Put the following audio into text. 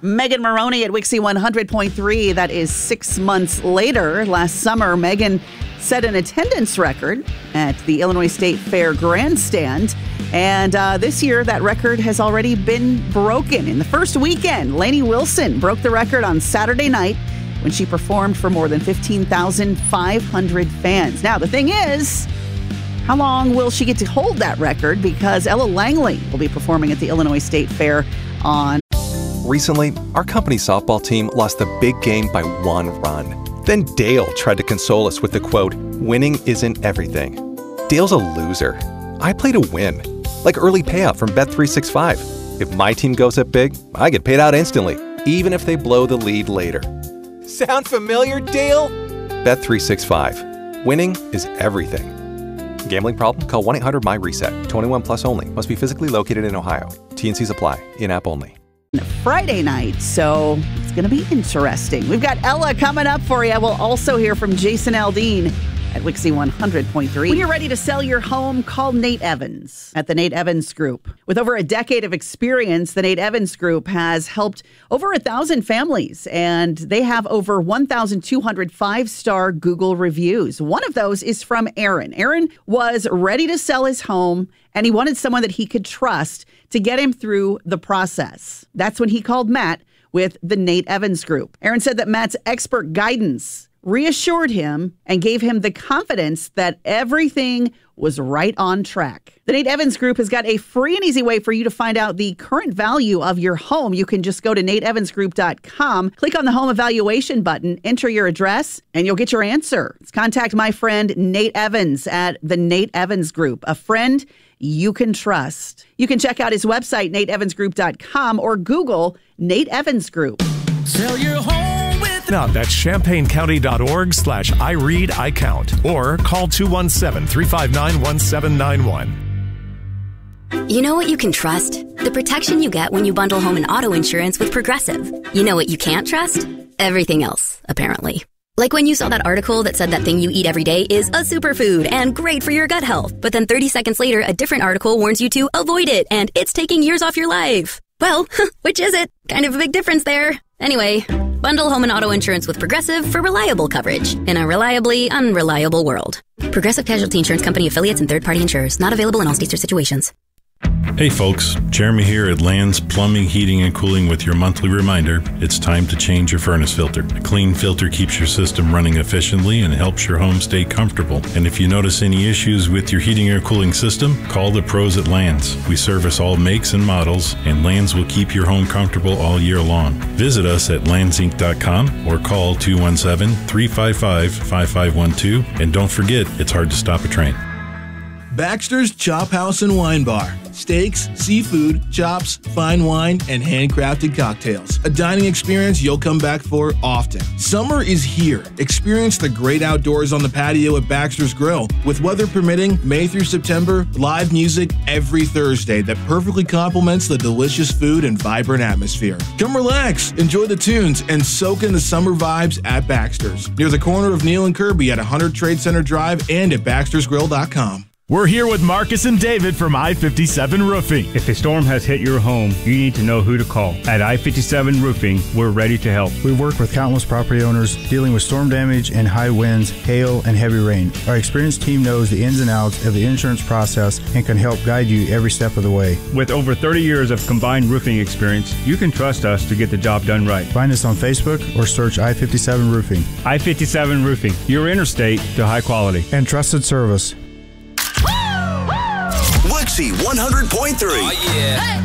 Megan Maroney at Wixie 100.3. That is 6 months later. Last summer, Megan set an attendance record at the Illinois State Fair Grandstand. And this year, that record has already been broken. In the first weekend, Lainey Wilson broke the record on Saturday night when she performed for more than 15,500 fans. Now, the thing is, how long will she get to hold that record? Because Ella Langley will be performing at the Illinois State Fair on... Recently, our company softball team lost the big game by 1 run. Then Dale tried to console us with the quote, "Winning isn't everything." Dale's a loser. I play to win, like early payout from Bet365. If my team goes up big, I get paid out instantly, even if they blow the lead later. Sound familiar, Dale? Bet365. Winning is everything. Gambling problem? Call 1-800-MY-RESET. 21 plus only. Must be physically located in Ohio. T&Cs apply. In-app only. Friday night, so it's going to be interesting. We've got Ella coming up for you. We'll also hear from Jason Aldean at Wixie 100.3. When you're ready to sell your home, call Nate Evans at the Nate Evans Group. With over a decade of experience, the Nate Evans Group has helped over 1,000 families, and they have over 1,200 5-star Google reviews. One of those is from Aaron. Aaron was ready to sell his home, and he wanted someone that he could trust to get him through the process. That's when he called Matt with the Nate Evans Group. Aaron said that Matt's expert guidance reassured him and gave him the confidence that everything was right on track. The Nate Evans Group has got a free and easy way for you to find out the current value of your home. You can just go to nateevansgroup.com, click on the home evaluation button, enter your address, and you'll get your answer. Contact my friend Nate Evans at the Nate Evans Group, a friend you can trust. You can check out his website, nateevansgroup.com, or Google Nate Evans Group. Sell your home with... Now, that's champainecounty.org/IReadICount or call 217-359-1791. You know what you can trust? The protection you get when you bundle home and auto insurance with Progressive. You know what you can't trust? Everything else, apparently. Like when you saw that article that said that thing you eat every day is a superfood and great for your gut health. But then 30 seconds later, a different article warns you to avoid it and it's taking years off your life. Well, which is it? Kind of a big difference there. Anyway, bundle home and auto insurance with Progressive for reliable coverage in a reliably unreliable world. Progressive Casualty Insurance Company affiliates and third-party insurers. Not available in all states or situations. Hey folks, Jeremy here at Land's Plumbing, Heating, and Cooling with your monthly reminder, it's time to change your furnace filter. A clean filter keeps your system running efficiently and helps your home stay comfortable. And if you notice any issues with your heating or cooling system, call the pros at Land's. We service all makes and models, and Land's will keep your home comfortable all year long. Visit us at landsinc.com or call 217-355-5512. And don't forget, it's hard to stop a train. Baxter's Chop House and Wine Bar. Steaks, seafood, chops, fine wine, and handcrafted cocktails. A dining experience you'll come back for often. Summer is here. Experience the great outdoors on the patio at Baxter's Grill. With weather permitting, May through September, live music every Thursday that perfectly complements the delicious food and vibrant atmosphere. Come relax, enjoy the tunes, and soak in the summer vibes at Baxter's. Near the corner of Neal and Kirby at 100 Trade Center Drive and at baxtersgrill.com. We're here with Marcus and David from I-57 Roofing. If a storm has hit your home, you need to know who to call. At I-57 Roofing, we're ready to help. We work with countless property owners dealing with storm damage and high winds, hail, and heavy rain. Our experienced team knows the ins and outs of the insurance process and can help guide you every step of the way. With over 30 years of combined roofing experience, you can trust us to get the job done right. Find us on Facebook or search I-57 Roofing. I-57 Roofing, your interstate to high quality and trusted service. Wixie 100.3. Oh, yeah. Hey.